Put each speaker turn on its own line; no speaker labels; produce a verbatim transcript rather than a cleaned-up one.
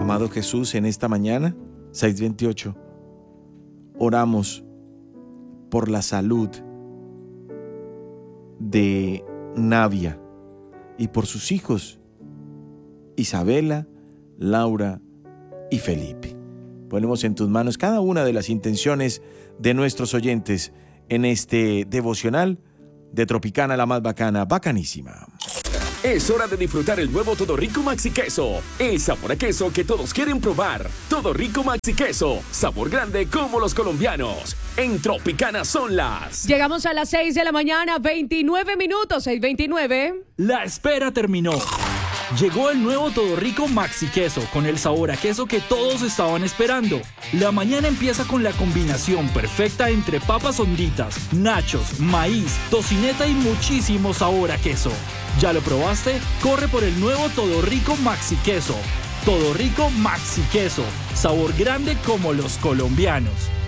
Amado Jesús, en esta mañana, seis veintiocho, oramos por la salud de Navia y por sus hijos, Isabela, Laura y Felipe. Ponemos en tus manos cada una de las intenciones de nuestros oyentes en este devocional de Tropicana, la más bacana, bacanísima.
Es hora de disfrutar el nuevo Todo Rico Maxi Queso. El sabor a queso que todos quieren probar. Todo Rico Maxi Queso. Sabor grande como los colombianos. En Tropicana son las...
Llegamos a las seis de la mañana, veintinueve minutos, seis veintinueve.
La espera terminó. Llegó el nuevo Todo Rico Maxi Queso, con el sabor a queso que todos estaban esperando. La mañana empieza con la combinación perfecta entre papas honditas, nachos, maíz, tocineta y muchísimo sabor a queso. ¿Ya lo probaste? Corre por el nuevo Todo Rico Maxi Queso. Todo Rico Maxi Queso, sabor grande como los colombianos.